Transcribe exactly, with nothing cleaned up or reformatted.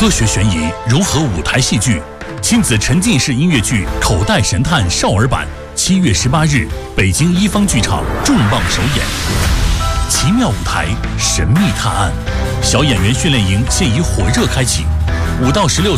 科学悬疑融合舞台戏剧，亲子沉浸式音乐剧《口袋神探》少儿版，七月十八日，北京一方剧场重磅首演。奇妙舞台，神秘探案，小演员训练营现已火热开启，五到十六。